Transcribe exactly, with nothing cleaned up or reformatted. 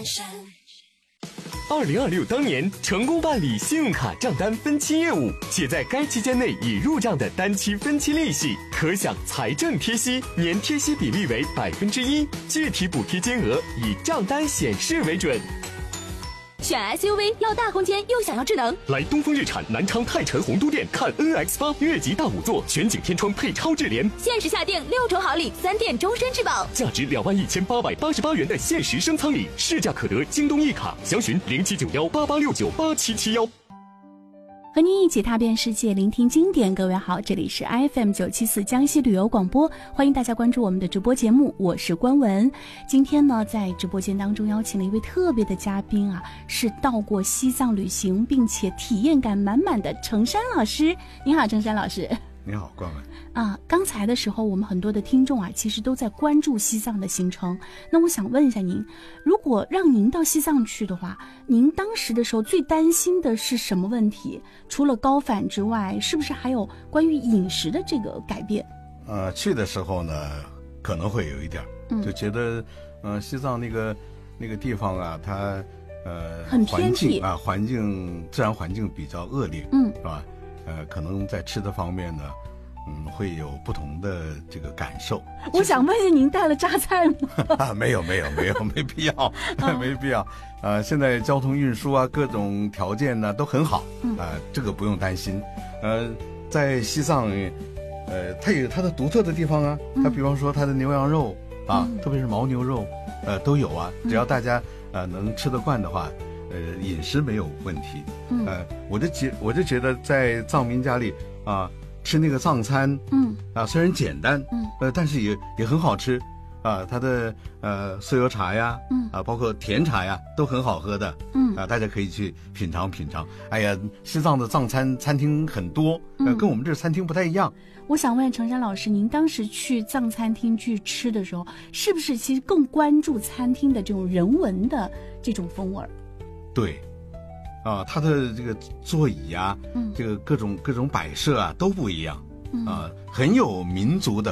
山。 二零二六当年成功办理信用卡账单分期业务，且在该期间内已入账的单期分期利息，可享财政贴息，年贴息比例为百分之一，具体补贴金额以账单显示为准。 选 S U V 要大空间又想要智能， 来东风日产南昌泰辰宏都店看 N X 八越级大五座全景天窗配超智联， 限时下定六重好礼，三店终身质保， 价值两万一千八百八十八元的限时升舱礼，市价可得京东一卡，详询零七九幺八八六九八七七幺。 和您一起踏遍世界，聆听经典。各位好，这里是 F M 九七四江西旅游广播，欢迎大家关注我们的直播节目，我是关文。今天呢，在直播间当中邀请了一位特别的嘉宾啊，是到过西藏旅行并且体验感满满的程山老师。你好，程山老师。 你好，关文。 啊，刚才的时候，我们很多的听众啊，其实都在关注西藏的行程。那我想问一下您，如果让您到西藏去的话，您当时的时候最担心的是什么问题？除了高反之外，是不是还有关于饮食的这个改变？ 呃，去的时候呢，可能会有一点，嗯、就觉得，呃，西藏那个那个地方啊，它呃， 很偏僻环境啊，环境自然环境比较恶劣， 嗯， 是吧？呃，可能在吃的方面呢。嗯，会有不同的这个感受。 我想问一下，您带了榨菜吗？ 啊，没有，没有，没有，没必要，没必要。呃，现在交通运输啊，各种条件呢都很好，啊、呃，这个不用担心。呃，在西藏，呃，它有它的独特的地方啊。它比方说它的牛羊肉啊，嗯、特别是牦牛肉，呃，都有啊。只要大家呃能吃得惯的话，呃，饮食没有问题。嗯、呃，我就觉我就觉得在藏民家里啊。吃那个藏餐，嗯啊，虽然简单，嗯呃，但是也也很好吃，啊，它的呃酥油茶呀，嗯啊，包括甜茶呀，都很好喝的，嗯啊，大家可以去品尝品尝。哎呀，西藏的藏餐餐厅很多，呃，跟我们这餐厅不太一样。 我想问程山老师，您当时去藏餐厅去吃的时候，是不是其实更关注餐厅的这种人文的这种风味？ 对。啊，它的这个座椅啊，嗯，这个各种各种摆设啊都不一样，嗯、啊，很有民族的